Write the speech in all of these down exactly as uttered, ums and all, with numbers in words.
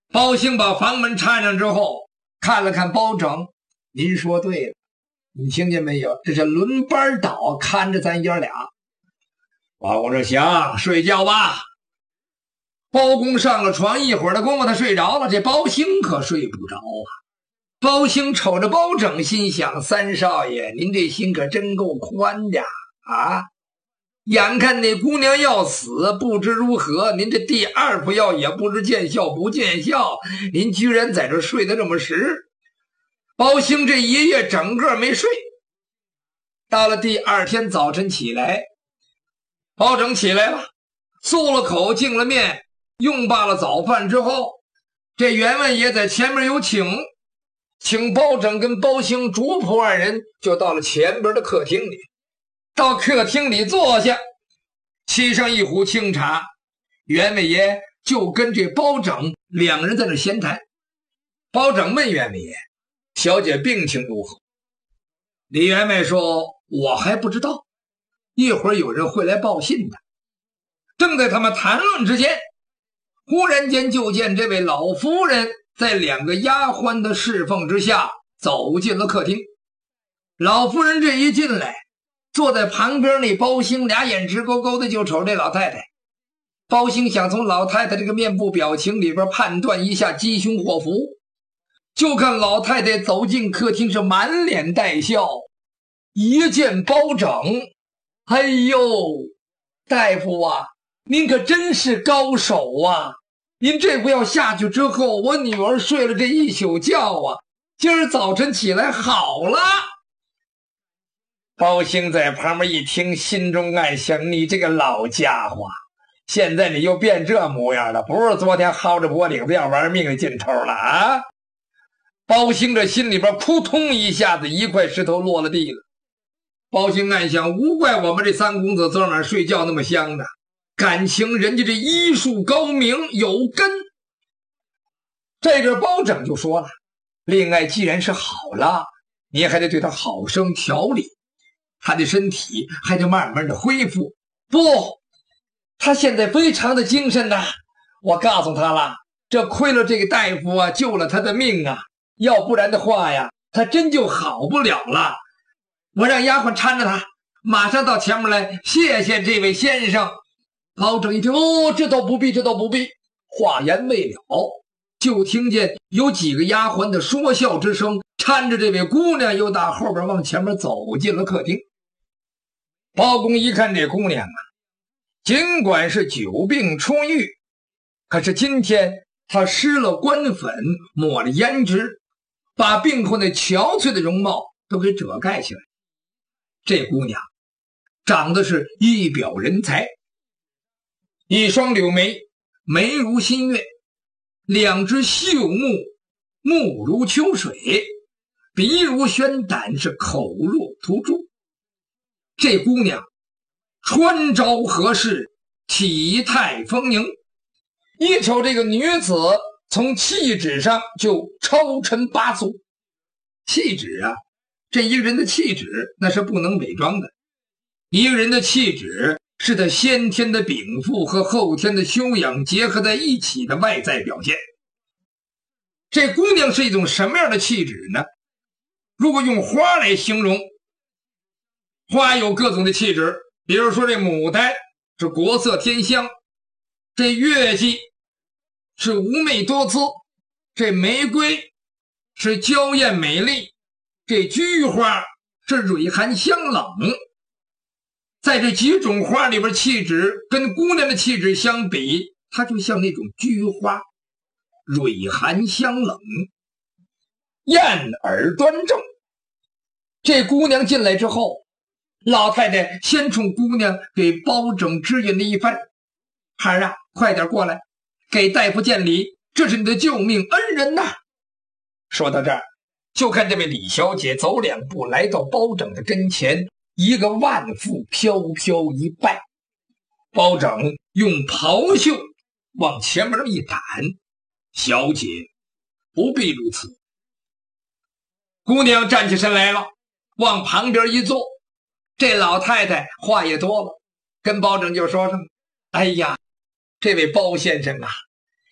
包兴把房门插上之后，看了看包拯，您说对了，你听见没有？这是轮班倒，看着咱爷俩。包公说：“行，睡觉吧。”包公上了床，一会儿的功夫他睡着了，这包兴可睡不着啊。包兴瞅着包拯，心想：三少爷，您这心可真够宽的啊！眼看那姑娘要死，不知如何，您这第二副药也不知见效不见效，您居然在这睡得这么实。包兴这一夜整个没睡，到了第二天早晨起来，包拯起来了，漱了口，净了面，用罢了早饭之后，这袁文爷在前面有请，请包拯跟包兴主仆二人就到了前边的客厅里。到客厅里坐下，沏上一壶清茶，袁伟爷就跟这包拯两人在那闲谈。包拯问袁伟爷：“小姐病情如何？”李员外说：“我还不知道，一会儿有人会来报信的。”正在他们谈论之间，忽然间就见这位老夫人在两个丫鬟的侍奉之下走进了客厅。老夫人这一进来，坐在旁边那包兴俩眼直勾勾的就瞅这老太太。包兴想从老太太这个面部表情里边判断一下吉凶祸福，就看老太太走进客厅是满脸带笑，一见包拯，哎呦，大夫啊，您可真是高手啊！您这不要下去之后，我女儿睡了这一宿觉啊，今儿早晨起来好了。包兴在旁边一听，心中暗想：你这个老家伙，现在你又变这模样了，不是昨天薅着脖领子要玩命的劲头了啊！包兴这心里边扑通一下子一块石头落了地了。包兴暗想：无怪我们这三公子昨晚睡觉那么香呢，感情人家这医术高明有根。这个包拯就说了：另外既然是好了，你还得对他好生调理，他的身体还得慢慢的恢复。不，他现在非常的精神呐，我告诉他了，这亏了这个大夫啊，救了他的命啊，要不然的话呀，他真就好不了了。我让丫鬟搀着他，马上到前面来，谢谢这位先生。包拯一听，哦，这倒不必，这倒不必。话言未了，就听见有几个丫鬟的说笑之声，搀着这位姑娘又打后边往前面走进了客厅。包公一看这姑娘啊，尽管是久病初愈，可是今天他施了官粉，抹了胭脂，把病后那憔悴的容貌都给遮盖起来。这姑娘长得是一表人才，一双柳眉，眉如新月，两只秀目，目如秋水，鼻如宣胆，是口若涂朱。这姑娘穿着合适，体态丰盈，一瞅这个女子从气质上就超尘拔俗。气质啊，这一个人的气质那是不能伪装的，一个人的气质是他先天的禀赋和后天的修养结合在一起的外在表现。这姑娘是一种什么样的气质呢？如果用花来形容，花有各种的气质，比如说这牡丹是国色天香，这月季是妩媚多姿，这玫瑰是娇艳美丽，这菊花是蕊寒香冷。在这几种花里边，气质跟姑娘的气质相比，它就像那种菊花，蕊寒香冷，艳而端正。这姑娘进来之后，老太太先冲姑娘给包拯指引了一番：孩儿啊，快点过来，给大夫见礼，这是你的救命恩人呐。说到这儿，就看这位李小姐走两步来到包拯的跟前，一个万妇飘飘一拜。包拯用袍袖往前面一掸：小姐不必如此。姑娘站起身来了，往旁边一坐。这老太太话也多了，跟包拯就说上：哎呀，这位包先生啊，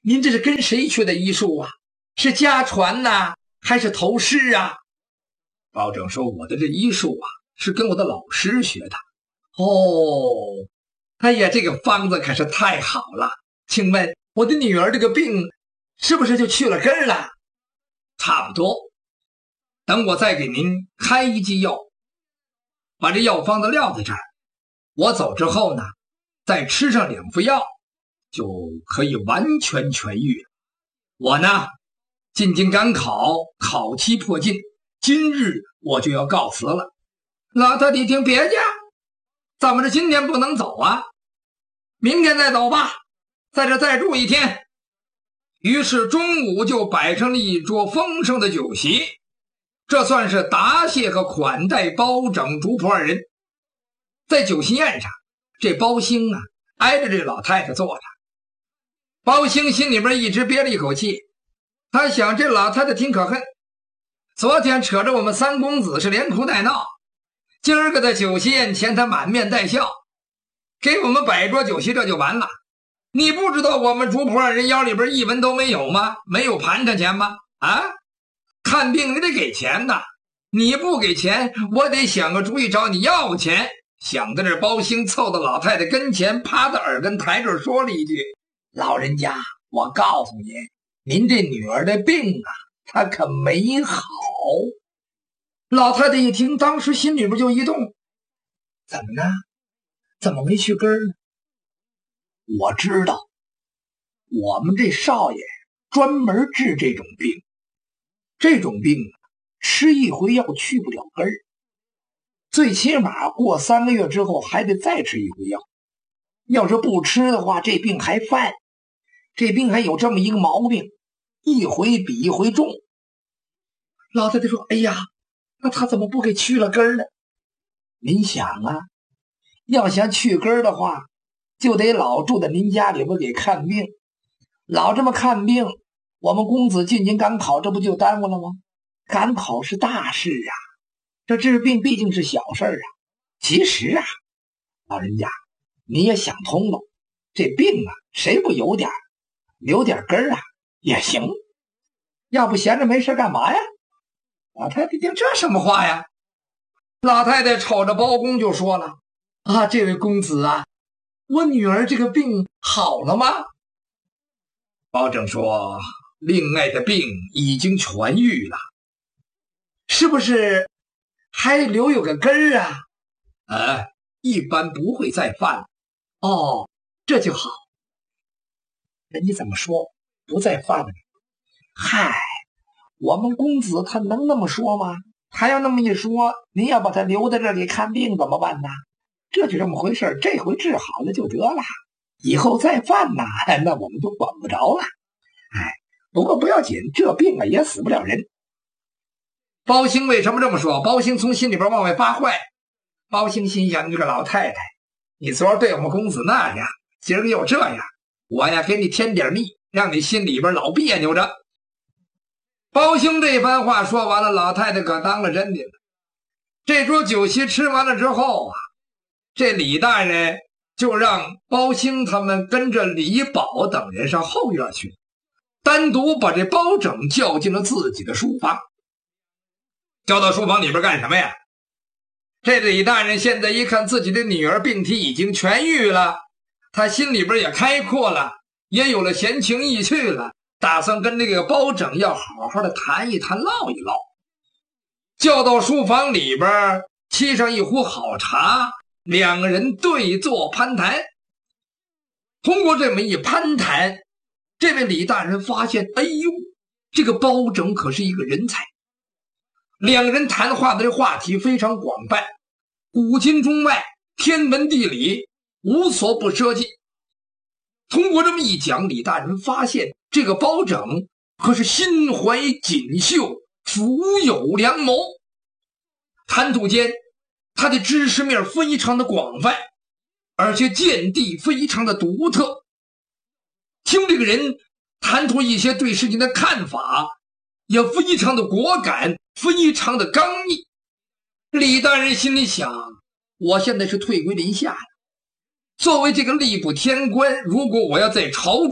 您这是跟谁学的医术啊？是家传呐，还是投师啊？包拯说：“我的这医术啊，是跟我的老师学的。”哦，哎呀，这个方子可是太好了。请问我的女儿这个病是不是就去了根儿了？差不多。等我再给您开一剂药，把这药方子撂在这儿，我走之后呢，再吃上两副药，就可以完全痊愈了。我呢，进京赶考，考期迫近，今日我就要告辞了。老太太一听，别介，怎么着今天不能走啊？明天再走吧，在这再住一天。于是中午就摆上了一桌丰盛的酒席，这算是答谢和款待包拯、朱仆二人。在酒席宴上，这包兴啊挨着这老太太坐着。包兴心里边一直憋了一口气，他想这老太太挺可恨，昨天扯着我们三公子是连哭带闹，今儿个在酒席宴前他满面带笑，给我们摆桌酒席这就完了。你不知道我们主仆二人腰里边一文都没有吗？没有盘缠钱吗？啊，看病你得给钱的，你不给钱，我得想个主意找你要钱。想到这，包兴凑到老太太跟前，趴在耳根台这说了一句：“老人家，我告诉您，您这女儿的病啊，她可没好。”老太太一听，当时心里边就一动，怎么呢？怎么没去根儿呢？我知道，我们这少爷专门治这种病，这种病吃一回药去不了根儿，最起码过三个月之后还得再吃一回药。要是不吃的话，这病还犯。这病还有这么一个毛病，一回比一回重。老太太说：“哎呀，那他怎么不给去了根儿呢？”您想啊，要想去根儿的话，就得老住在您家里边给看病，老这么看病，我们公子进京赶考，这不就耽误了吗？赶考是大事啊，这治病毕竟是小事啊。其实啊，老人家你也想通了，这病啊，谁不有点留点根儿啊也行，要不闲着没事干嘛呀？老太太听这什么话呀？老太太瞅着包公就说了：“啊，这位公子啊，我女儿这个病好了吗？”包拯说：“令爱的病已经痊愈了。”是不是还留有个根儿啊？呃，一般不会再犯了。哦，这就好。人家怎么说不再犯了？嗨，我们公子他能那么说吗？他要那么一说，您要把他留在这里看病怎么办呢？这就这么回事，这回治好了就得了，以后再犯呐，那我们就管不着了。哎，不过不要紧，这病啊也死不了人。包兴为什么这么说？包兴从心里边往外发坏。包兴心想：你这个老太太，你昨儿对我们公子那样，今儿又这样，我呀给你添点蜜，让你心里边老别扭着。包兴这番话说完了，老太太可当了真的了。这桌酒席吃完了之后啊，这李大人就让包兴他们跟着李宝等人上后院去，单独把这包拯叫进了自己的书房。叫到书房里边干什么呀？这李大人现在一看自己的女儿病体已经痊愈了，他心里边也开阔了，也有了闲情逸趣了，打算跟这个包拯要好好的谈一谈，唠一唠。叫到书房里边，沏上一壶好茶，两个人对坐攀谈。通过这么一攀谈，这位李大人发现，哎呦，这个包拯可是一个人才。两个人谈话的这话题非常广泛，古今中外，天文地理，无所不涉及。通过这么一讲，李大人发现这个包拯可是心怀锦绣，腹有良谋。谈吐间，他的知识面非常的广泛，而且见地非常的独特。听这个人谈吐一些对事情的看法，也非常的果敢，非常的刚毅。李大人心里想，我现在是退归临下了，作为这个吏部天官，如果我要在朝中，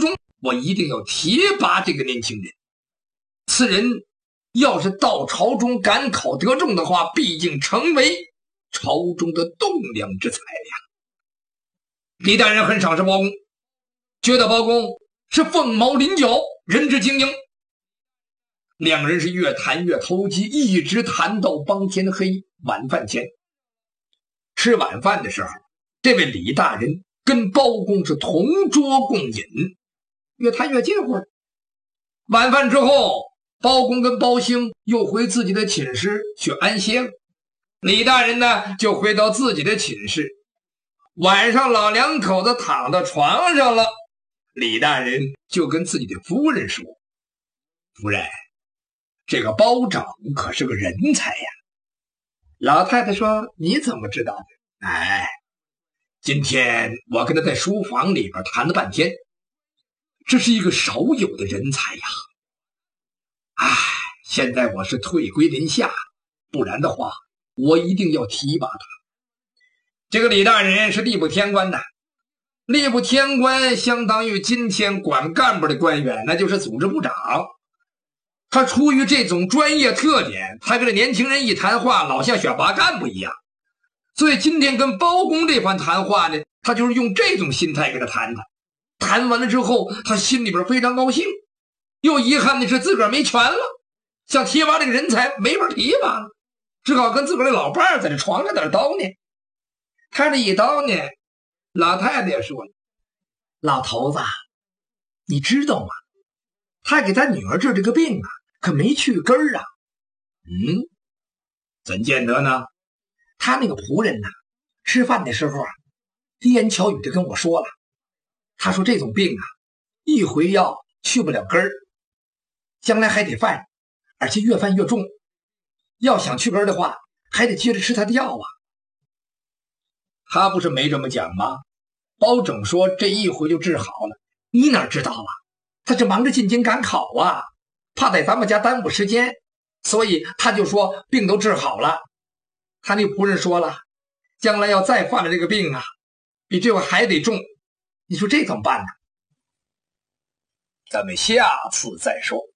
我一定要提拔这个年轻人。此人要是到朝中赶考得中的话，必定成为朝中的栋梁之才呀。李大人很赏识包公，觉得包公是凤毛麟角，人之精英。两人是越谈越投机，一直谈到帮天黑。晚饭前，吃晚饭的时候，这位李大人跟包公是同桌共饮，越谈越近乎。晚饭之后，包公跟包兴又回自己的寝室去安歇了，李大人呢就回到自己的寝室。晚上老两口子躺到床上了，李大人就跟自己的夫人说：“夫人，这个包拯可是个人才呀。”老太太说：“你怎么知道的？”哎，今天我跟他在书房里边谈了半天，这是一个少有的人才呀。哎，现在我是退归林下，不然的话我一定要提拔他。这个李大人是吏部天官的，吏部天官相当于今天管干部的官员，那就是组织部长。他出于这种专业特点，他跟这年轻人一谈话老像选拔干部一样，所以今天跟包公这番谈话呢，他就是用这种心态跟他谈谈。谈完了之后，他心里边非常高兴，又遗憾的是自个儿没权了，想提拔这个人才没法提拔了，只好跟自个儿的老伴儿在这床上在这叨念。他这一叨念，老太太也说了：“老头子，你知道吗？他给他女儿治这个病啊，可没去根儿啊。”“嗯，怎见得呢？”“他那个仆人呢，吃饭的时候啊，低言巧语的跟我说了，他说这种病啊，一回药去不了根儿，将来还得犯，而且越犯越重。要想去根儿的话，还得接着吃他的药啊。”“他不是没这么讲吗？”包拯说：“这一回就治好了。”“你哪知道啊？他是忙着进京赶考啊，怕在咱们家耽误时间，所以他就说病都治好了。他那仆人说了，将来要再犯了这个病啊，比这回还得重。你说这怎么办呢？”咱们下次再说。